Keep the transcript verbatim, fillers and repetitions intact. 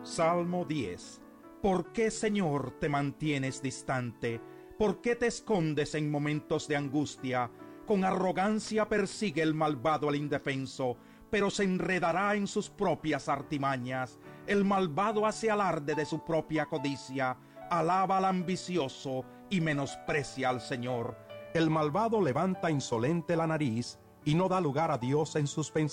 Salmo diez. ¿Por qué, Señor, te mantienes distante? ¿Por qué te escondes en momentos de angustia? Con arrogancia persigue el malvado al indefenso, pero se enredará en sus propias artimañas. El malvado hace alarde de su propia codicia, alaba al ambicioso y menosprecia al Señor. El malvado levanta insolente la nariz y no da lugar a Dios en sus pensamientos.